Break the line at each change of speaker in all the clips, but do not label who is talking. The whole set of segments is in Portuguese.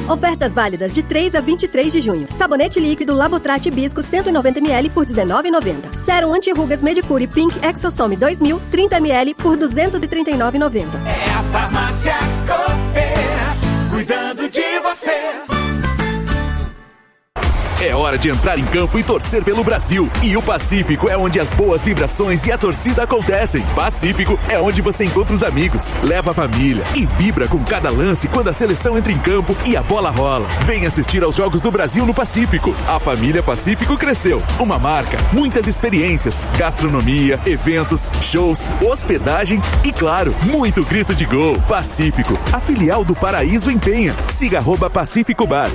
Ofertas válidas de 3 a 23 de junho. Sabonete líquido Labotrate Bisco 190ml por R$19,90. Sérum anti-rugas Medicure Pink Exosome 2000 30ml por R$239,90.
É a Farmácia Cooper, cuidando de você.
É hora de entrar em campo e torcer pelo Brasil. E o Pacífico é onde as boas vibrações e a torcida acontecem. Pacífico é onde você encontra os amigos, leva a família e vibra com cada lance quando a seleção entra em campo e a bola rola. Vem assistir aos Jogos do Brasil no Pacífico. A família Pacífico cresceu. Uma marca, muitas experiências, gastronomia, eventos, shows, hospedagem e, claro, muito grito de gol. Pacífico, a filial do Paraíso em Penha. Siga @Pacífico Bar.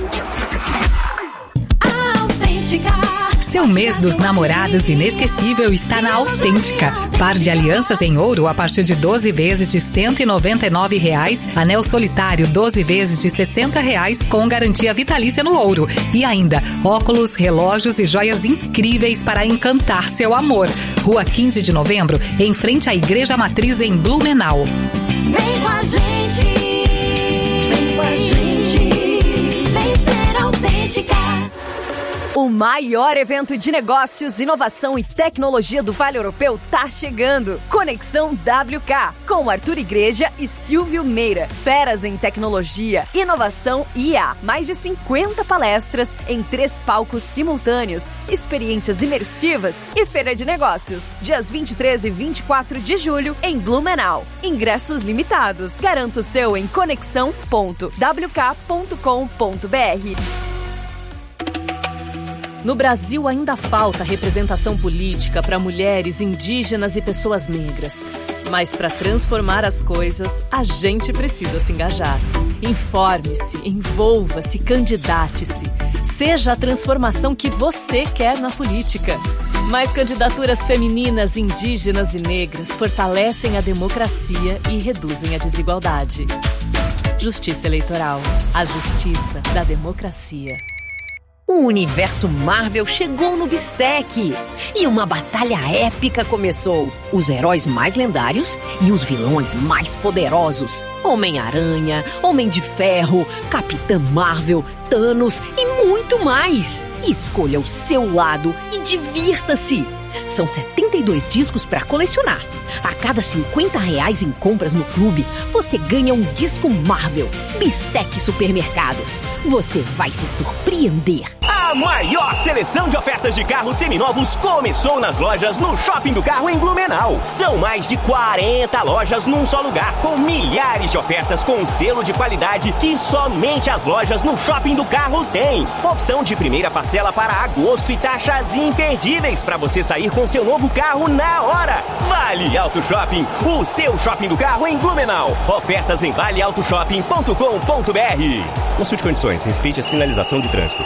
Seu mês dos namorados inesquecível está na Autêntica. Par de alianças em ouro a partir de 12 vezes de R$199. Anel solitário 12 vezes de R$60 com garantia vitalícia no ouro. E ainda óculos, relógios e joias incríveis para encantar seu amor. Rua 15 de Novembro, em frente à Igreja Matriz em Blumenau.
Vem com a gente. Vem com a gente. Vem ser Autêntica.
O maior evento de negócios, inovação e tecnologia do Vale Europeu tá chegando. Conexão WK, com Arthur Igreja e Silvio Meira. Feras em tecnologia, inovação e IA. Mais de 50 palestras em 3 palcos simultâneos, experiências imersivas e feira de negócios. Dias 23 e 24 de julho em Blumenau. Ingressos limitados. Garanta o seu em conexão.wk.com.br. No Brasil ainda falta representação política para mulheres, indígenas e pessoas negras. Mas para transformar as coisas, a gente precisa se engajar. Informe-se, envolva-se, candidate-se. Seja a transformação que você quer na política. Mais candidaturas femininas, indígenas e negras fortalecem a democracia e reduzem a desigualdade. Justiça Eleitoral. A justiça da democracia.
O universo Marvel chegou no Bistec e uma batalha épica começou. Os heróis mais lendários e os vilões mais poderosos. Homem-Aranha, Homem de Ferro, Capitã Marvel, Thanos e muito mais. Escolha o seu lado e divirta-se. São 72 discos para colecionar. A cada R$50 em compras no clube, você ganha um disco Marvel. Bistec Supermercados. Você vai se surpreender.
A maior seleção de ofertas de carros seminovos começou nas lojas no Shopping do Carro em Blumenau. São mais de 40 lojas num só lugar, com milhares de ofertas com selo de qualidade que somente as lojas no Shopping do Carro têm. Opção de primeira parcela para agosto e taxas imperdíveis para você sair com seu novo carro na hora. Vale Auto Shopping, o seu shopping do carro em Blumenau. Ofertas em valeautoshopping.com.br. Consulte condições, respeite a sinalização de trânsito.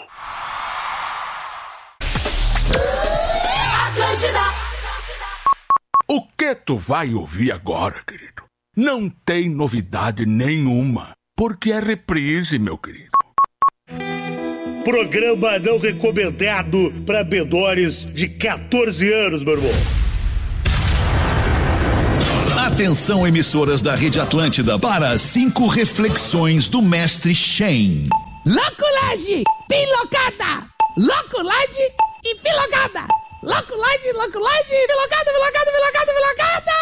O que tu vai ouvir agora, querido? Não tem novidade nenhuma, porque é reprise, meu querido.
Programa não recomendado para menores de 14 anos, meu irmão.
Atenção, emissoras da Rede Atlântida, para 5 reflexões do mestre Shen.
Loculagem, pilocada, loculagem e pilocada. Loculagem, loculagem, pilocada, pilocada, pilocada, pilocada.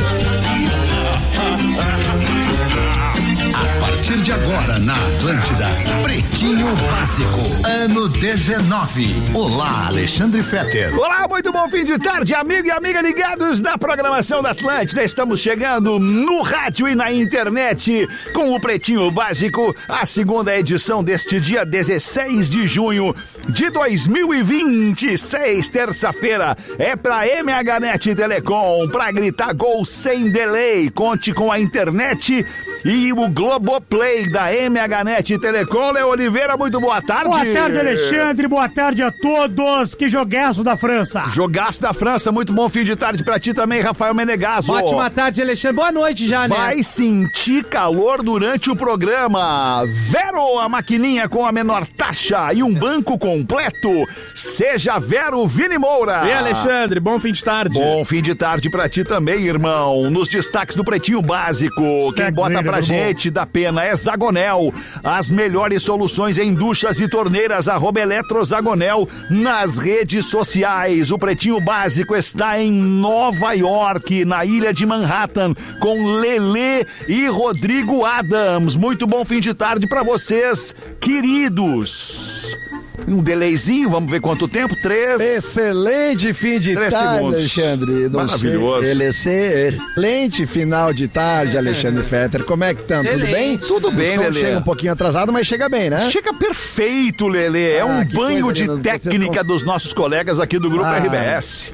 A partir de agora na Atlântida, Pretinho Básico, ano 19. Olá, Alexandre Fetter.
Olá, muito bom fim de tarde, amigo e amiga ligados na programação da Atlântida. Estamos chegando no rádio e na internet com o Pretinho Básico, a segunda edição deste dia 16 de junho de 2026, terça-feira. É pra MHNet Telecom, pra gritar gol sem delay. Conte com a internet e o Globoplay da MHNet Telecom. Léo Oliveira, muito boa tarde.
Boa tarde, Alexandre. Boa tarde a todos. Que jogaço da França.
Jogaço da França. Muito bom fim de tarde pra ti também, Rafael Menegaso.
Ótima tarde, Alexandre. Boa noite já, né?
Vai sentir calor durante o programa. Vero, a maquininha com a menor taxa e um banco completo. Seja Vero Vini Moura.
E Alexandre, bom fim de tarde.
Bom fim de tarde pra ti também, irmão. Nos destaques do Pretinho Básico, quem bota pra pra gente da Pena é Zagonel. As melhores soluções em duchas e torneiras, @eletrozagonel nas redes sociais. O Pretinho Básico está em Nova York, na ilha de Manhattan, com Lelê e Rodrigo Adams. Muito bom fim de tarde pra vocês, queridos. Um delayzinho, vamos ver quanto tempo? 3.
Excelente fim de
3
tarde,
segundos.
Alexandre.
Maravilhoso.
Excelente final de tarde, Alexandre Fetter. Como é que estão? Tudo bem?
Tudo bem, Lelê.
Chega um pouquinho atrasado, mas chega bem, né?
Chega perfeito, Lelê. É um banho de técnica dos nossos colegas aqui do Grupo RBS.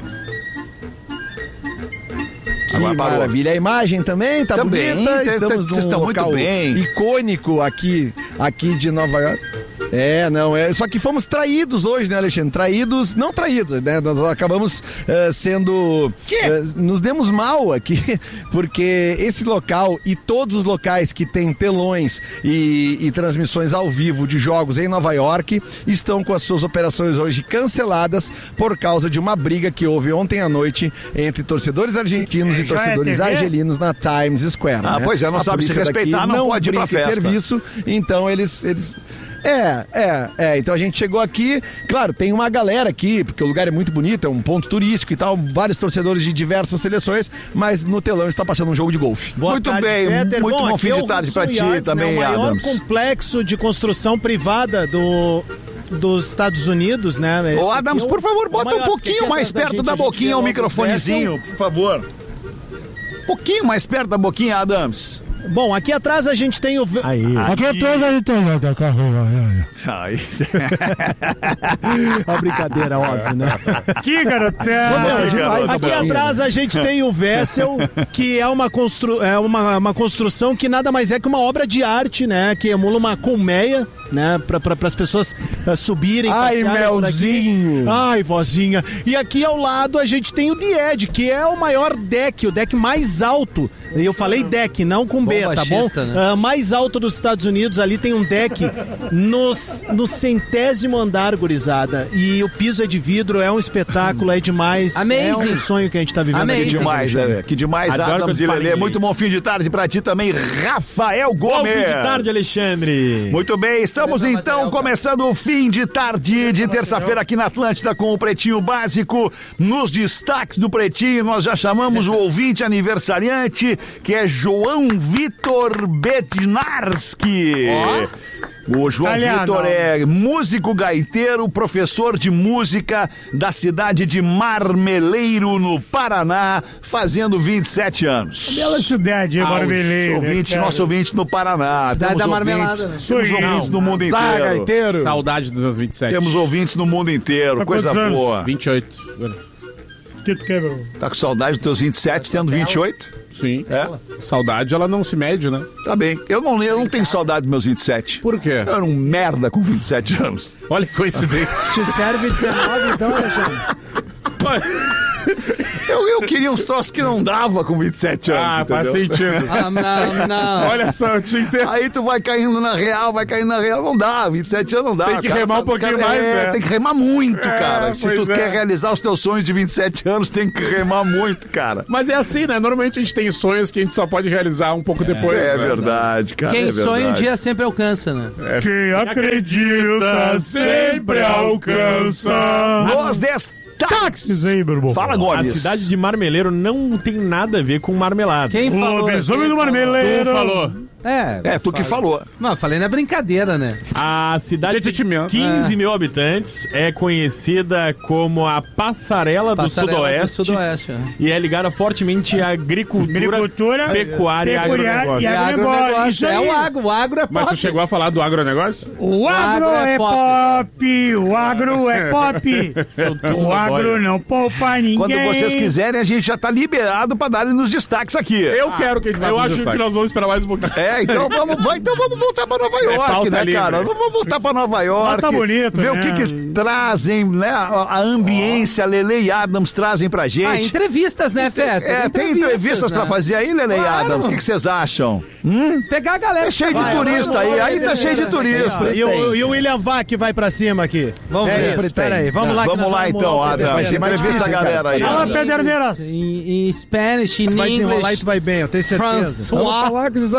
Que maravilha. A imagem também tá bonita. Estamos
vocês
num
estão muito
local
bem.
icônico aqui de Nova York. Só que fomos traídos hoje, né, Alexandre? Não traídos, né? Nós acabamos sendo... nos demos mal aqui, porque esse local e todos os locais que tem telões e transmissões ao vivo de jogos em Nova York estão com as suas operações hoje canceladas por causa de uma briga que houve ontem à noite entre torcedores argentinos e torcedores argelinos na Times Square.
Ah,
né?
pois é, não sabe se respeitar, não pode ir pra festa.
Serviço, então eles... Então a gente chegou aqui, claro, tem uma galera aqui, porque o lugar é muito bonito, é um ponto turístico e tal, vários torcedores de diversas seleções, mas no telão está passando um jogo de golfe.
Muito bem, muito bom fim de tarde pra ti também,
né? O maior
Adams.
complexo de construção privada dos Estados Unidos, né?
Ô, Adams, por favor, bota um pouquinho mais perto da boquinha o microfonezinho, por favor. Um pouquinho mais perto da boquinha, Adams.
Bom, aqui atrás a gente tem o...
Aqui atrás a gente tem o carro.
A brincadeira, óbvio, né?
Que garotão!
Aqui atrás a gente tem o Vessel, que é uma construção que nada mais é que uma obra de arte, né? Que emula uma colmeia, né? Para as pessoas subirem,
Ai, Melzinho!
Ai, vozinha! E aqui ao lado a gente tem o The Edge, que é o maior deck, o deck mais alto. E eu falei deck, não com B, tá bom? Né? Mais alto dos Estados Unidos, ali tem um deck no 100º andar, gurizada. E o piso é de vidro, é um espetáculo, é demais.
Amazing.
É um sonho que a gente tá vivendo aqui.
Que demais, né? Que demais, Adams e Lelê. Muito bom fim de tarde pra ti também, Rafael Gomes.
Bom fim de tarde, Alexandre.
Muito bem, estamos então começando o fim de tarde de terça-feira aqui na Atlântida com o Pretinho Básico. Nos destaques do Pretinho, nós já chamamos o ouvinte aniversariante, que é João Vitor Bednarski. O João Vitor é músico gaiteiro, professor de música da cidade de Marmeleiro, no Paraná, fazendo 27 anos.
Bela cidade, Marmeleiro.
Nosso ouvinte no Paraná.
Cidade da marmelada.
Temos ouvintes no mundo inteiro.
Gaiteiro.
Saudade dos meus 27.
Temos ouvintes no mundo inteiro. Coisa boa.
28.
Que tu quer, meu?
Tá com saudade dos teus 27, tendo 28?
Sim. Saudade, ela não se mede, né?
Tá bem. Eu não tenho saudade dos meus 27.
Por quê?
Eu era um merda com 27 anos.
Olha que coincidência.
Te serve 19, então, Alexandre?
Eu queria uns troços que não dava com 27 anos.
Ah, faz sentido.
Não.
Olha só, eu tinha inteiro.
Aí tu vai caindo na real, não dá. 27 anos não dá.
Tem que remar um pouquinho mais, né?
Tem que remar muito, cara. Se tu
pois
quer realizar os teus sonhos de 27 anos, tem que remar muito, cara.
Mas é assim, né? Normalmente a gente tem sonhos que a gente só pode realizar um pouco depois.
É
né?
verdade, cara.
Quem sonha um dia sempre alcança, né?
Quem acredita sempre alcança.
Nos destaques
aí, meu irmão.
Fala, Gomes.
A cidade de Marmeleiro não tem nada a ver com marmelada.
Quem falou?
Lobisomem do Marmeleiro.
Tu falou.
Tu que falou.
Não, falei na brincadeira, né?
A cidade de 15 mil habitantes é conhecida como a Passarela do Sudoeste. E é ligada fortemente à agricultura, pecuária e agronegócio.
É o agro. O agro é pop.
Mas tu chegou a falar do agronegócio?
O agro é pop. O agro é pop. O agro não poupa ninguém.
Quando vocês quiserem, a gente já tá liberado pra dar nos destaques aqui.
Eu quero que a gente vá
Eu acho que nós vamos esperar mais um pouquinho.
Então vamos voltar pra Nova York, né,
livre.
cara? Vamos voltar pra Nova York.
Tá bonito,
ver
né?
o que trazem, né? A ambiência, Lelê e Adams trazem pra gente.
Entrevistas, né, Feta?
Tem entrevistas pra fazer aí, Lelê e Adams? O que vocês acham?
Pegar a galera.
É cheio de turista aí tá cheio de turista.
E o William Vac vai pra cima aqui.
Vamos ver.
Espera aí, vamos lá.
Vamos lá então, Adams. Entrevista a galera aí.
Fala, Pederneiras.
Em Spanish, em
Vai
English.
desenrolar e tu vai bem, eu tenho certeza.
Vamos falar com esses amigão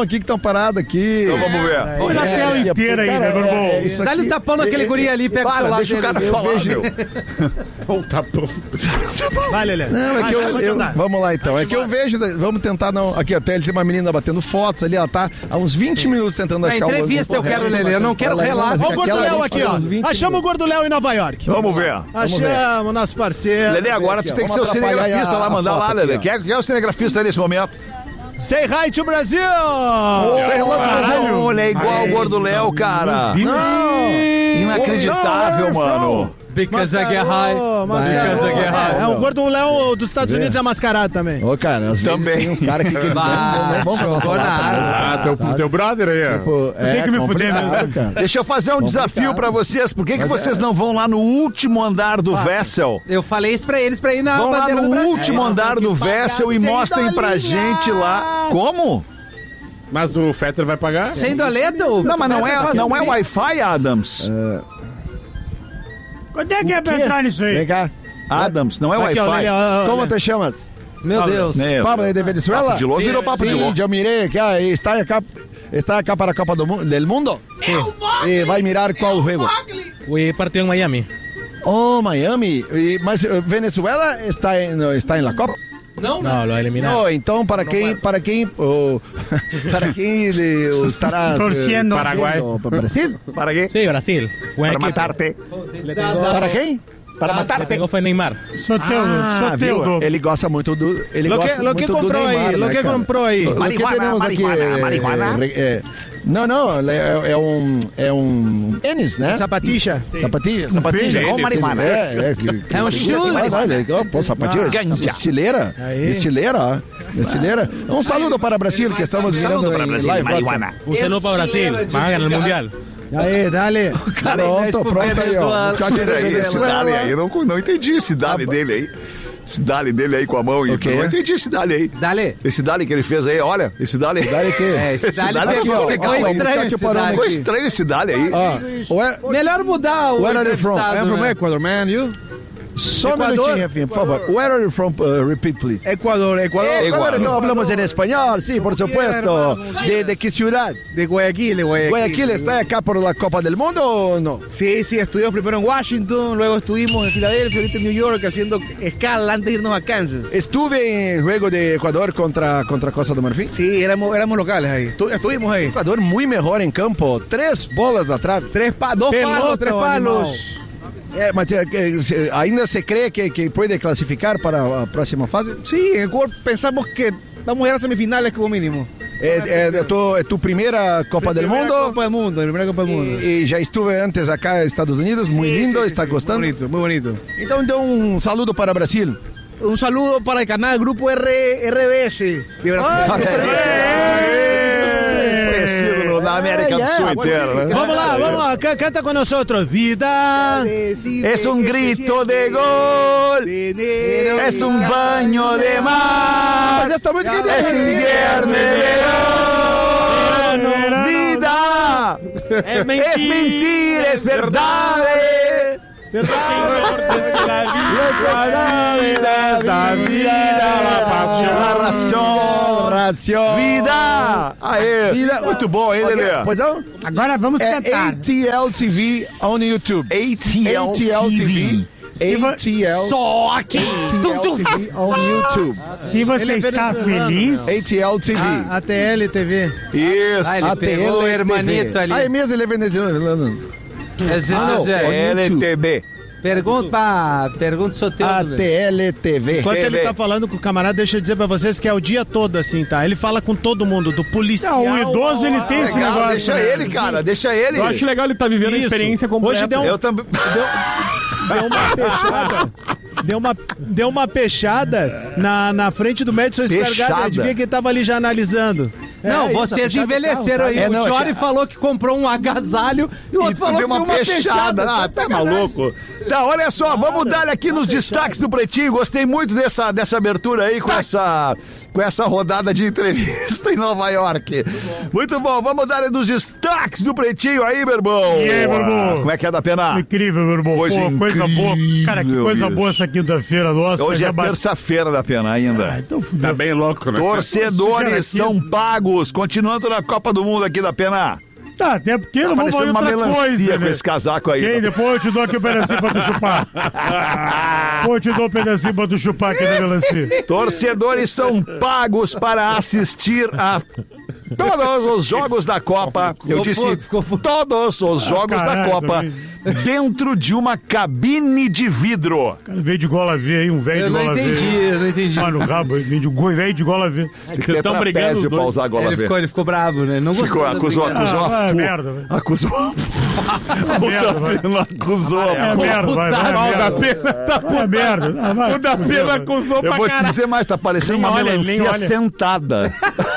aqui que estão parados aqui.
Então vamos ver.
Olha a tela inteira aí, né, Borbô?
Dá-lhe um tapão naquele guri ali, pega o celular
deixa o cara falar, meu.
Um tapão.
Vai, Lelê.
Não, é que vamos lá então. É que eu vejo, vamos tentar não. Aqui até ele tem uma menina batendo fotos ali, ela tá há uns 20 minutos tentando achar o
entrevista eu quero, Lelê, eu não quero relato.
Olha o Gordo Léo aqui, ó. Achamos o Gordo Léo em Nova York.
Vamos ver.
Achamos nosso parceiro.
Lelê, agora tu tem que ser o cinegrafista lá, mandar lá, Lelê. Quem é o cinegrafista nesse momento?
Say hi to Brasil!
Say hello to Brasil! Olha, é igual o Gordo Léo, cara. Inacreditável, mano.
Because I get high.
É o Gordo Léo dos Estados Unidos é mascarado também.
Ô, cara, às vezes tem uns caras que não vão falar.
Teu brother aí,
tipo,
tem que me fuder mesmo.
Deixa eu fazer um desafio pra vocês. Por que vocês não vão lá no último andar do Vessel?
Eu falei isso pra eles, pra ir na
Vão lá
bandeira do
no
Brasil.
último andar do Vessel e mostrem pra gente lá. Como?
Mas o Fetter vai pagar?
Sem doleta?
Não, mas não é Wi-Fi, Adams.
Quando é que é pra entrar nisso aí?
Vem cá.
Adams, não é Wi-Fi.
Como te chamas?
Meu Deus.
Pablo de Venezuela?
Papo de louco virou papo de louco.
Eu mirei que está acá para a Copa del Mundo.
Sim.
E vai mirar qual jogo?
O partido em Miami.
Oh, Miami. Mas Venezuela está em la Copa?
No, lo eliminaron.
No, então para quem estará
torciendo
Paraguai.
Para Brasil?
¿Para qué?
Sí, Brasil.
Para matarte.
Para quem?
Para matarte. Foi Neymar.
Viu? Ele gosta muito do. Ele gosta
lo que
muito do
comprou
Neymar,
aí? Lo
né,
que
cara?
comprou aí?
Marihuana.
Não, é um tênis, né?
Sapatilha.
Sapatilha
com marihuana.
É
um shoes.
Pô, sapatilha. Estileira. Estileira. Um saludo para o Brasil, que estamos virando em live.
Un saludo para Brasil. Van a ganar el mundial.
Aí, dale.
Pronto aí, ó.
Esse dale aí, eu não entendi esse dale dele aí. Esse dale dele aí com a mão. Eu não entendi esse dale aí.
Dale.
Esse dale que ele fez aí, olha. Esse dale.
Aqui.
Esse dale ficou estranho.
Ficou estranho esse dale aí.
Melhor mudar o
Where are you from?
entrevistado,
I'm from
né?
Ecuador, man. You? Só um minutinho, Rafinha, por favor. Where are you from? Repeat, please. Ecuador. Então hablamos en español, sí, por supuesto. ¿De qué ciudad?
De Guayaquil.
¿Guayaquil está acá por la Copa del Mundo o no?
Sí, estuvimos primero en Washington, luego estuvimos en Filadelfia, ahorita en New York haciendo escala antes de irnos a Kansas.
Estuve en el juego de Ecuador contra Costa do Marfim.
Sí, éramos locales ahí. Estuvimos ahí.
Ecuador muy mejor en campo. 3 bolas da trave.
3 palos.
Mas ainda se cree que puede clasificar para a próxima fase?
Sí, en Ecuador pensamos que vamos a ir a semifinales como mínimo.
É tu primeira Copa del Mundo?
Primeira Copa do Mundo.
E já estive antes acá nos Estados Unidos, muito lindo, está gostando?
Muy bonito.
Então um saludo para Brasil.
Un saludo para el canal Grupo RBS de Brasil.
Conhecido da América do Sul inteira, né?
Vamos lá, canta com nós. Vida
es un grito de gol, es un baño de mar, es invierno de verano, vida, es mentira, es verdad. Vida. Aê. Muito bom, hein, Lelê?
Pois não?
Agora vamos cantar.
ATL TV on YouTube. ATL TV.
Só aqui.
TV on YouTube.
Se você está feliz.
ATL TV.
ATL TV.
Isso.
Ele pegou o hermanito ali.
É mesmo, ele é venezuelano.
LTB.
Pergunta o Soteldo.
ATL TV.
Enquanto ele tá falando com o camarada, deixa eu dizer pra vocês que é o dia todo assim, tá? Ele fala com todo mundo, do policial.
Não, o idoso ele tem esse negócio.
Deixa ele, cara, deixa ele.
Eu acho legal ele tá vivendo a experiência completa.
Hoje deu
Eu também.
deu uma fechada. Deu uma pechada na frente do Madison Square Garden. Adivinha quem tava ali já analisando.
Não, vocês envelheceram aí. O Jory falou que comprou um agasalho e o outro falou que deu uma fechada.
Ah, tá maluco. Tá, olha só, vamos dar aqui nos destaques do Pretinho. Gostei muito dessa abertura aí com com essa rodada de entrevista em Nova York. Muito bom, vamos dar dos destaques do Pretinho aí, meu irmão.
E aí, meu irmão?
Como é que é da Pena?
Incrível, meu irmão.
Coisa
boa. Cara, que coisa boa essa quinta-feira, nossa.
Hoje é terça-feira da Pena ainda.
Então
tá bem louco, né?
Torcedores são pagos. Continuando na Copa do Mundo aqui da Pena.
Tá, até porque não vou fazer
uma
outra
melancia
coisa,
com
né?
esse casaco aí.
Quem? Depois eu te dou aqui um pedacinho pra tu chupar. Depois eu te dou um pedacinho pra tu chupar aqui na melancia.
Torcedores são pagos para assistir a todos os jogos da Copa. Eu disse todos os jogos da Copa dentro de uma cabine de vidro.
Cara, veio de gola V aí, um velho de gola V.
Eu não entendi.
Mano, o rabo, veio de gola V.
Vocês estão brigando os dois. Pra usar a gola V.
Ele ficou bravo, né? Não gostou.
Acusou a FU.
Merda,
acusou. Acusou a
FU. Merda, vai.
O da Pena tá
merda.
O da Pena acusou pra caralho.
Eu vou te dizer mais, tá parecendo uma melancia sentada.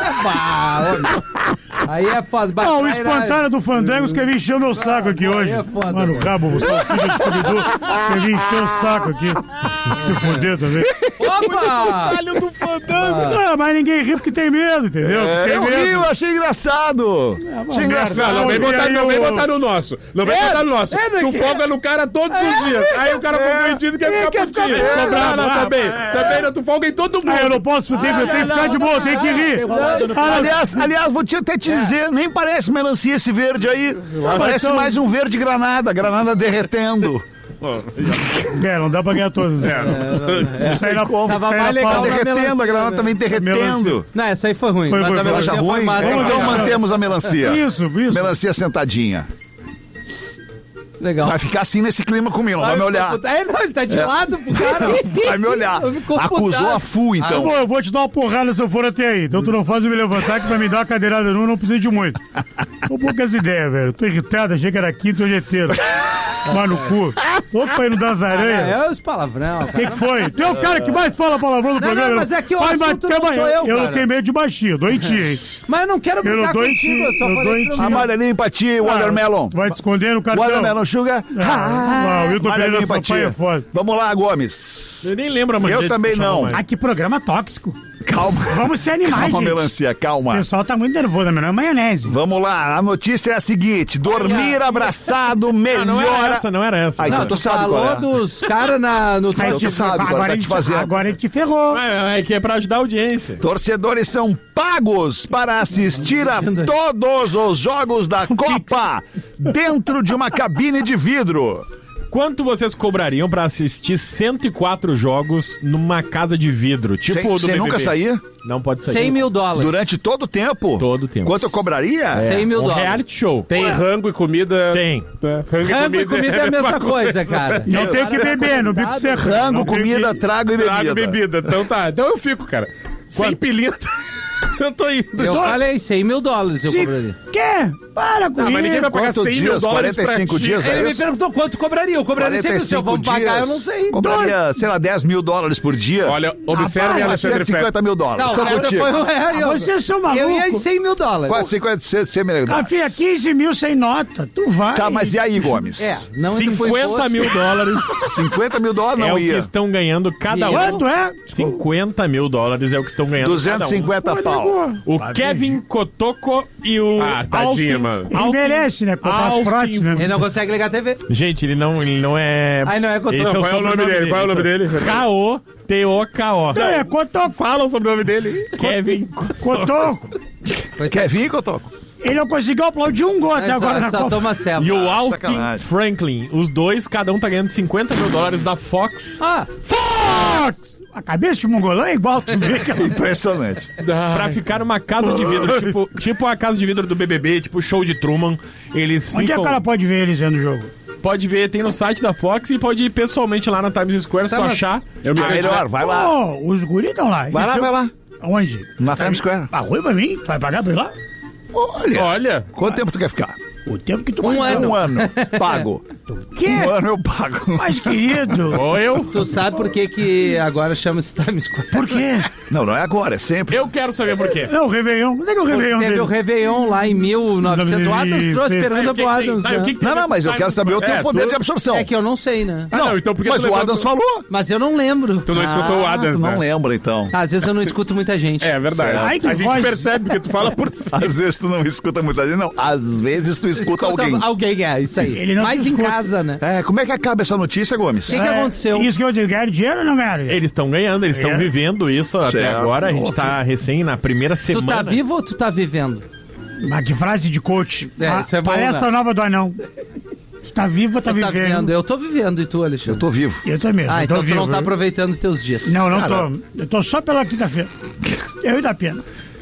Aí é foda.
Não, o espantalho do Fandangos quer vir encher o meu saco aqui hoje.
É foda.
Mano, o cabo, o salsicha de Scooby-Doo quer vir encher o saco aqui. Se fuder também.
Opa!
Espantalho do Fandangos.
Ah, mas ninguém ri porque tem medo, entendeu?
Eu ri, eu achei engraçado. Achei engraçado.
Não vem botar no nosso. Não vem botar no nosso. Tu folga no cara todos os dias. Aí o cara ficou vendido e quer ficar putinho. Também não, tu folga em todo mundo.
Eu não posso fuder, eu tenho que ficar de boa, tenho que rir.
Aliás, vou até te dizer, nem parece melancia esse verde aí. Parece mais um verde granada derretendo.
Não dá pra ganhar todas.
Tava mais legal
derretendo, a granada também derretendo.
Não, essa aí foi ruim. Mas a melancia foi massa.
Então mantemos a melancia.
Isso.
Melancia sentadinha.
Legal.
Vai ficar assim nesse clima comigo, não vai me olhar.
Ele tá de lado pro cara.
Vai me olhar. Acusou a FU, então.
Bom, eu vou te dar uma porrada se eu for até aí. Então tu não faz eu me levantar que pra me dar uma cadeirada não precisa de muito. Tô poucas ideias, velho. Tô irritado, achei que era quinto hoje é terça. Mano, cu. Opa, indo das aranhas.
É os palavrão.
O que foi? Tu é o cara que mais fala palavrão do programa.
Não, mas é que o assunto não sou eu
não tenho medo de baixinho, doentia, hein?
Mas eu não quero brigar contigo, eu só falei
amarelinho pra ti, Watermelon.
Vai te esconder no cartão.
Watermelon Sugar.
O Wilton Pereira Sampaio é foda.
Vamos lá, Gomes.
Eu nem lembro, mas
eu também não.
Ah, que programa tóxico.
Calma.
Vamos ser animais,
calma,
gente.
Melancia, calma.
O pessoal tá muito nervoso, mas não é maionese.
Vamos lá, a notícia é a seguinte: dormir abraçado melhora...
Não era essa.
Ah, então tu sabe
falou
qual é.
dos caras no...
Tu sabe agora, tá te fazendo.
Agora ele te ferrou.
É que é pra ajudar a audiência.
Torcedores são pagos para assistir a todos os jogos da Copa dentro de uma cabine de vidro.
Quanto vocês cobrariam pra assistir 104 jogos numa casa de vidro? Tipo do BBB.
Sem nunca sair?
Não pode sair.
$100 mil.
Durante todo o tempo?
Todo o tempo.
Quanto eu cobraria?
$100 mil.
Reality show.
Tem rango e comida?
Tem.
Rango e comida é a mesma coisa, cara.
Não tem que beber, no bico seco.
Rango, comida, trago e bebida.
Trago e bebida. Então tá. Então eu fico, cara. 100 pilinta. Eu tô indo.
Eu falei $100 mil eu cobraria.
Quê? Para com isso.
Mas ninguém vai pagar $100 mil
45 dias,
Ele me perguntou quanto cobraria. Eu cobraria 100 mil. Se eu vou pagar, eu não sei.
Cobraria, sei lá, $10 mil por dia.
Olha, observe a Alexandre Fetter.
$150 mil.
Não,
estou contigo.
Vocês são malucos.
Eu ia em $100 mil.
Quase 50 mil.
Ah, filha, 15 mil sem nota. Tu vai.
Tá, mas e aí, Gomes?
Não
$50 mil.
$50 mil não
é o
ia.
que estão ganhando cada um.
Quanto é?
$50 mil é o que estão ganhando
250 pau.
O Kevin Kotoko e o
tadinho, mano.
Ele merece, né? Comprar as próteses mesmo.
Ele não consegue ligar a TV.
Gente, ele não é...
Aí não é Kotoko.
Qual é o nome dele? Qual é o nome dele?
K-O-T-O-K-O.
Não, é Kotoko.
Fala sobre o nome dele.
Kevin
Kotoko.
Kevin Kotoko.
Ele não conseguiu aplaudir um gol até agora na
Copa.
Copa.
Toma ceva.
E o Austin Franklin. Os dois, cada um tá ganhando $50 mil da Fox.
Fox! A cabeça de mongolão é igual, tu vê que
impressionante.
Pra ficar numa casa de vidro, tipo a casa de vidro do BBB, tipo show de Truman. Eles
Onde
ficam...
é que ela pode ver eles vendo o jogo?
Pode ver, tem no site da Fox e pode ir pessoalmente lá na Times Square, se tu achar.
Melhor, vai lá.
Os guris estão lá.
Vai lá.
Onde?
Na Times Square.
Arrui pra mim? Tu vai pagar pra ir lá?
Olha. Quanto tempo tu quer ficar?
O tempo que tu
Um ano. Pago.
Quê?
Um ano eu pago.
Mas, querido...
Ou eu?
Tu sabe por que agora chama-se Times Square?
Por quê?
Não é agora, é sempre.
Eu quero saber por quê.
Não, o Réveillon. Onde é que é o Réveillon
Teve
dele?
o Réveillon lá em 1900. O Adams trouxe pergunta pro Adams.
Não, mas eu quero saber o teu poder de absorção.
É que eu não sei, né?
Não,
então por que
mas
tu
o
levantou?
Adams falou.
Mas eu não lembro.
Tu não escutou o Adams,
Tu não
né?
lembra, então.
Às vezes eu não escuto muita gente.
É verdade.
Ai, que
A gente
voz.
percebe que tu fala por si.
Às vezes tu não escuta muita gente, não. Às vezes tu escuta alguém.
Alguém, é, isso aí.
Ele não
Mais
se
em
escuta.
casa, né?
É, como é que acaba essa notícia, Gomes?
O que aconteceu?
Isso que eu digo, ganharam dinheiro ou não ganharam?
Eles estão ganhando, eles estão vivendo isso até
Certo.
agora. A gente tá recém na primeira
Tu
semana.
tá vivo ou tu tá vivendo?
Mas que frase de coach.
É, isso é bom,
Palestra
né?
nova do anão. Tu tá vivo ou tá
Tu tá
vivendo?
vivendo. Eu tô vivendo, e tu, Alexandre?
Eu tô vivo.
Eu tô mesmo.
Ah,
eu tô
então tu
vivo.
não tá aproveitando teus dias.
Não, não
Cara.
tô. Eu tô só pela quinta-feira. Eu e da pena.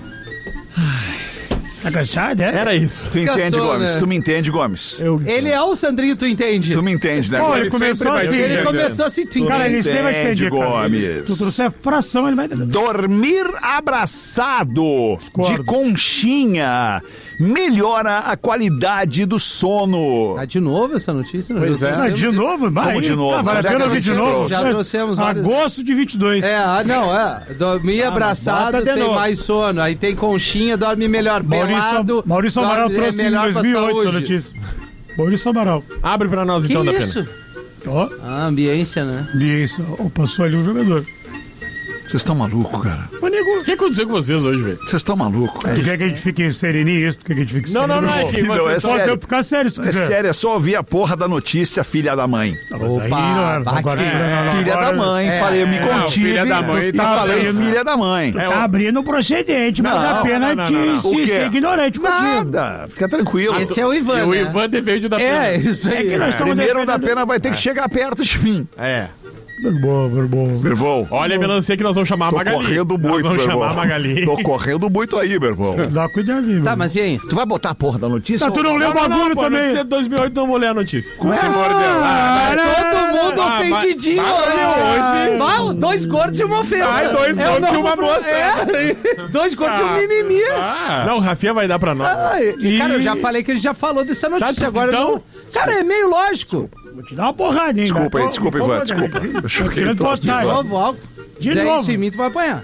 Tá cansado, é?
Era isso.
Tu entende,
Cansou,
Gomes?
né?
Tu me entende, Gomes?
Ele é o Sandrinho, tu entende?
Tu me entende, né?
Pô,
Gomes?
ele começou assim.
Ele começou assim, tu
Cara,
entende?
ele sempre vai te
Entende,
entender, cara.
Gomes.
Se tu trouxer fração, ele vai entender.
Dormir abraçado de conchinha melhora a qualidade do sono.
Ah, de novo essa notícia?
Pois é.
Ah, de novo?
Como de novo?
Vale a
Já que
pena
a
ouvir
gente
de novo?
trouxe.
Já trouxemos várias.
Agosto de 22.
Dormir abraçado
bota de
tem
novo.
mais sono. Aí tem conchinha, dorme melhor. Pelado,
Maurício Amaral
dorme
trouxe em
melhor pra
2008 essa
saúde.
notícia. Maurício Amaral.
Abre pra nós
Que
então, da pena.
isso?
Ó,
Ah, ambiência, né?
isso. Ó, passou ali um jogador.
Vocês estão malucos, cara.
Ô, nego, o que aconteceu com vocês hoje, velho?
Vocês estão malucos.
Tu quer que a gente fique sereninho isso? Tu quer que a gente fique
Não,
sereno?
é que
Não,
vocês
é
só...
sério.
Pode ficar sério se tu
É
quiser.
sério, é só ouvir a porra da notícia, filha da mãe.
Não, mas aí
Opa,
não, agora,
baque.
não,
Filha
agora-
da mãe, falei, eu me contive
filha da mãe
e
tá
falei
abrindo.
filha da mãe.
Tá abrindo o procedente, mas
Não,
a pena
não,
te
não, não.
O quê?
ser ignorante contigo.
Nada, fica tranquilo.
Esse é o Ivan,
E o
né?
Ivan defende da pena.
É, isso aí.
É que nós estamos
Primeiro o da
defendendo-
pena vai ter que chegar perto de mim.
É.
Bom.
Meu irmão,
Olha a melancia que nós vamos chamar a
tô
Magali.
correndo
Nós
muito,
vamos
meu
chamar a
irmão.
Magali.
Tô correndo muito aí, meu irmão.
Dá cuidadinho.
Tá, mas e aí?
Tu vai botar a porra da notícia?
Tá, tu não leu o bagulho
Pô,
também.
notícia de 2008, não vou ler a notícia.
Com se mordeu.
Todo mundo ofendidinho.
hoje.
Bah, 2 gordos e uma ofensa.
Ai, 2
É o
gordos e
novo
uma
pro-
moça.
É. 2 gordos e um mimimi.
Não, o Rafinha vai dar pra nós.
Ah, e, cara, eu já falei que ele já falou dessa notícia.
Tá,
Agora
então-
não. Cara, é meio lógico.
Vou te dar uma porrada, hein?
Desculpa aí,
Vai.
desculpa, Ivan, desculpa. Eu choquei
querendo
o troço de
botar,
De
Ivan.
novo, álcool.
De
Fizer
novo.
isso em mim, tu vai apanhar.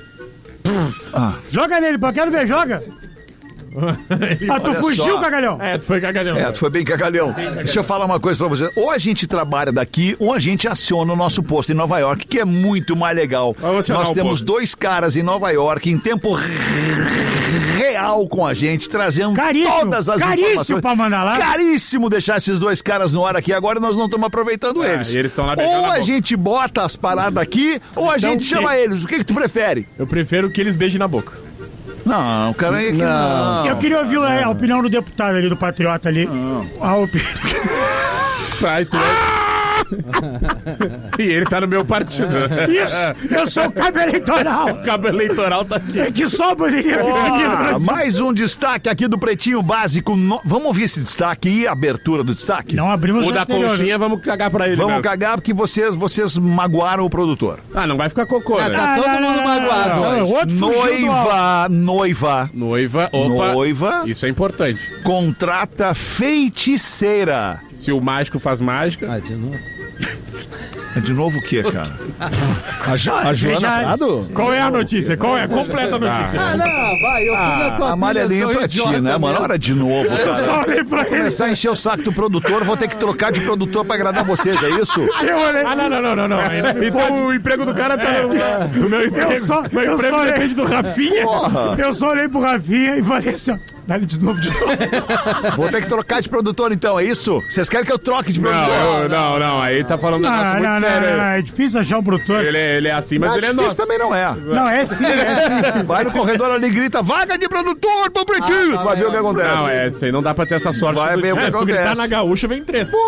Joga nele, pô. Eu quero ver, joga. Ah, tu
Olha
fugiu,
só.
cagalhão?
É, tu foi cagalhão.
É, tu foi bem cagalhão. Deixa eu falar uma coisa pra você. Ou a gente trabalha daqui, ou a gente aciona o nosso posto em Nova York, que é muito mais legal.
Vamos acionar
Nós
o
temos
posto.
2 caras em Nova York, em tempo real com a gente, trazendo
Caríssimo,
todas as
caríssimo
informações.
pra mandar lá.
Caríssimo deixar esses 2 caras no ar aqui agora e nós não estamos aproveitando
Ah,
eles.
e eles estão lá beijando
Ou
a
a
boca.
gente bota as paradas aqui, ou a
Então,
gente
o quê?
chama eles. O que tu prefere?
Eu prefiro que eles beijem na boca.
Não, cara, aí que não.
Eu queria ouvir a opinião do deputado ali, do patriota ali. A opinião.
Vai, tu E ele tá no meu partido.
Isso, eu sou o cabo eleitoral.
O cabo eleitoral tá aqui.
É que só poderia vir aqui no Brasil.
Mais um destaque aqui do Pretinho Básico. Vamos ouvir esse destaque e a abertura do destaque?
Não abrimos
O da
anterior.
conchinha, vamos cagar pra ele
Vamos
mesmo.
cagar porque vocês magoaram o produtor.
Ah, não vai ficar cocô, né?
Tá todo mundo magoado
Não,
hoje.
outro fugiu do alvo.
Noiva,
Noiva, opa.
Noiva.
Isso é importante.
contrata feiticeira.
Se o mágico faz mágica...
Ah, de novo.
De novo o quê, cara?
A Joana Prado?
Qual é a notícia? Qual é a completa notícia?
Ah, não, vai, eu fui na tua
A amarelinha
pilha, sou
pra ti,
idiota
né, mano?
mesmo.
Hora de novo,
Eu só
cara.
olhei pra ele.
Começar a encher o saco do produtor, vou ter que trocar de produtor pra agradar vocês, é isso?
Eu olhei.
Ah, não. Então o emprego do cara tá no meu emprego.
Eu só olhei.
Depende do Rafinha.
Porra!
Eu só olhei pro Rafinha e falei assim, ó. Dá-lhe de novo.
Vou ter que trocar de produtor então, é isso? Vocês querem que eu troque de produtor?
Não. Aí tá falando um negócio muito sério.
É difícil achar um produtor.
Ele é assim, mas ele é
difícil
nosso.
também não é.
Não, é sim.
Vai no corredor ali e grita, vaga de produtor pro Pretinho. Vai ver o que acontece.
Não, isso aí não dá pra ter essa sorte.
Vai
todo
ver o
dia.
que
Se tu gritar
acontece.
na gaúcha, vem 3.